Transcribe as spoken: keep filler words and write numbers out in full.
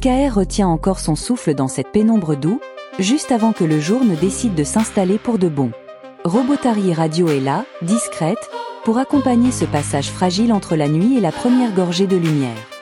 Michael retient encore son souffle dans cette pénombre d'où, juste avant que le jour ne décide de s'installer pour de bon. Robotary Radio est là, discrète, pour accompagner ce passage fragile entre la nuit et la première gorgée de lumière.